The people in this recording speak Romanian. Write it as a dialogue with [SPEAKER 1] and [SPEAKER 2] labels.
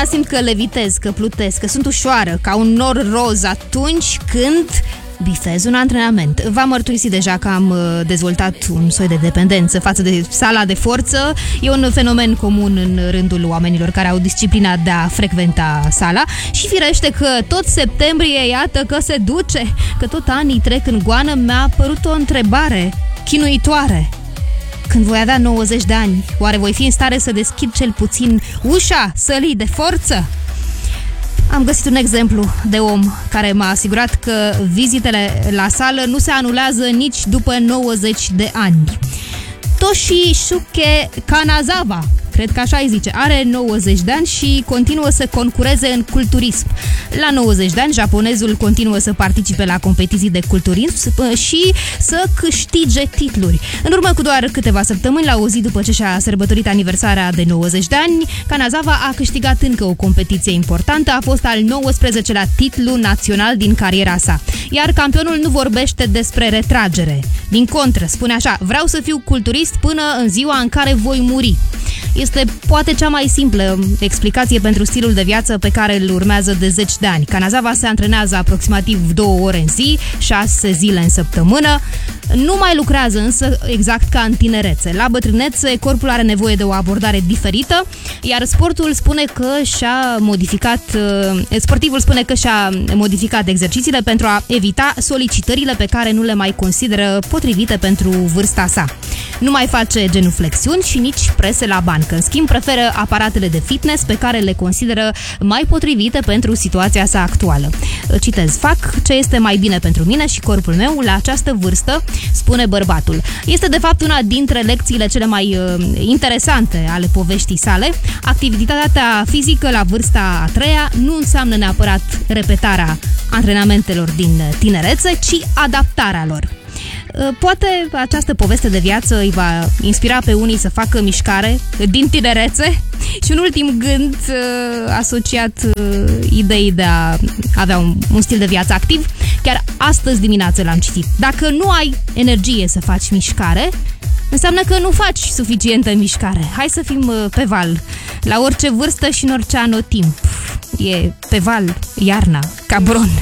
[SPEAKER 1] Întotdeauna simt că levitez, că plutesc, că sunt ușoară, ca un nor roz atunci când bifez un antrenament. V-am mărturisit deja că am dezvoltat un soi de dependență față de sala de forță. E un fenomen comun în rândul oamenilor care au disciplina de a frecventa sala și firește că tot septembrie, iată că se duce, că tot anii trec în goană. Mi-a părut o întrebare chinuitoare. Când voi avea 90 de ani, oare voi fi în stare să deschid cel puțin ușa sălii de forță? Am găsit un exemplu de om care m-a asigurat că vizitele la sală nu se anulează nici după 90 de ani. Toshishuke Kanazawa, cred că așa îi zice, are 90 de ani și continuă să concureze în culturism. La 90 de ani, japonezul continuă să participe la competiții de culturism și să câștige titluri. În urmă cu doar câteva săptămâni, la o zi după ce și-a sărbătorit aniversarea de 90 de ani, Kanazawa a câștigat încă o competiție importantă, a fost al 19-lea titlu național din cariera sa. Iar campionul nu vorbește despre retragere. Din contră, spune așa: vreau să fiu culturist până în ziua în care voi muri. Este poate cea mai simplă explicație pentru stilul de viață pe care îl urmează de 10 de ani. Kanazawa se antrenează aproximativ 2 ore în zi, 6 zile în săptămână. Nu mai lucrează însă exact ca în tinerețe. La bătrânețe, corpul are nevoie de o abordare diferită, iar sportivul spune că și-a modificat exercițiile pentru a evita solicitările pe care nu le mai consideră potrivite pentru vârsta sa. Nu mai face genuflexiuni și nici prese la bancă. În schimb, preferă aparatele de fitness pe care le consideră mai potrivite pentru situația sa actuală. Citez: fac ce este mai bine pentru mine și corpul meu la această vârstă, spune bărbatul. Este de fapt una dintre lecțiile cele mai interesante ale poveștii sale. Activitatea fizică la vârsta a treia nu înseamnă neapărat repetarea antrenamentelor din tinerețe, ci adaptarea lor. Poate această poveste de viață îi va inspira pe unii să facă mișcare din tinerețe. Și un ultim gând asociat ideii de a avea un stil de viață activ. Chiar astăzi dimineață l-am citit. Dacă nu ai energie să faci mișcare, înseamnă că nu faci suficientă mișcare. Hai să fim pe val, la orice vârstă și în orice anotimp. E pe val iarna, cabron.